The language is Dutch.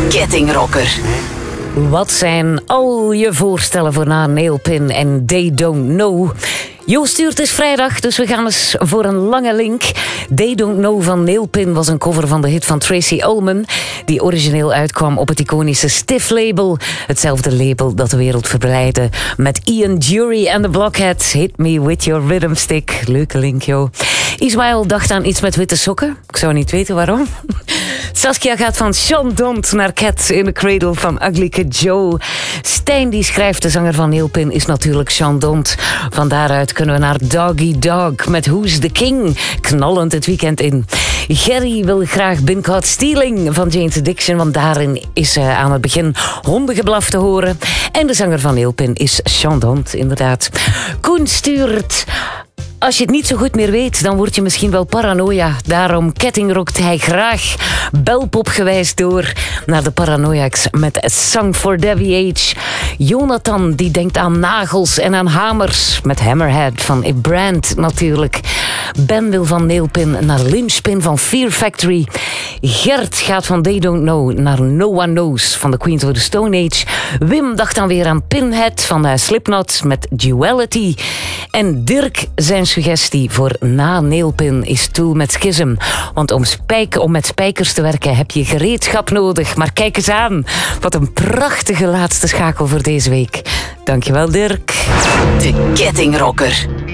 Kettingrocker. Wat zijn al je voorstellen voor na Nailpin en They Don't Know? Joost stuurt, het is vrijdag, dus we gaan eens voor een lange link. They Don't Know van Nailpin was een cover van de hit van Tracey Ullman, die origineel uitkwam op het iconische Stiff-label. Hetzelfde label dat de wereld verblijde met Ian Dury en The Blockheads. Hit Me With Your Rhythm Stick. Leuke link, joh. Ismaël dacht aan iets met witte sokken. Ik zou niet weten waarom. Saskia gaat van Sean Dont naar Cat in the Cradle van Ugly Kid Joe. Stijn, die schrijft, de zanger van Nailpin, is natuurlijk Sean Dont. Van daaruit kunnen we naar Doggy Dog met Who's the King. Knallend het weekend in. Gerry wil graag Been Caught Stealing van Jane's Addiction, want daarin is aan het begin hondengeblaf te horen. En de zanger van Nailpin is Sean Dont, inderdaad. Koen stuurt... Als je het niet zo goed meer weet, dan word je misschien wel paranoia. Daarom kettingrokt hij graag belpopgewijs door naar de Paranoiacs met A Song for Debbie H. Jonathan, die denkt aan nagels en aan hamers met Hammerhead van A Brand natuurlijk. Ben wil van Nailpin naar Lynchpin van Fear Factory. Gert gaat van They Don't Know naar No One Knows van de Queens of the Stone Age. Wim dacht dan weer aan Pinhead van Slipknot met Duality. En Dirk, zijn suggestie voor na Nailpin is Tool met Schism. Want om met spijkers te werken heb je gereedschap nodig. Maar kijk eens aan, wat een prachtige laatste schakel voor deze week. Dankjewel, Dirk. De Kettingrocker.